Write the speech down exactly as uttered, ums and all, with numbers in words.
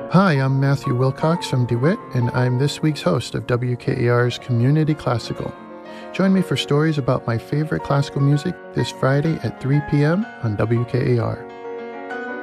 Hi, I'm Matthew Wilcox from DeWitt, and I'm this week's host of W K A R's Community Classical. Join me for stories about my favorite classical music this Friday at three p.m. on W K A R.